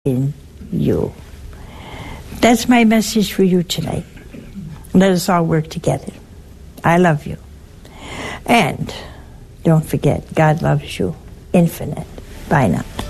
in you. That's my message for you tonight. Let us all work together. I love you. And don't forget, God loves you infinite. Bye now.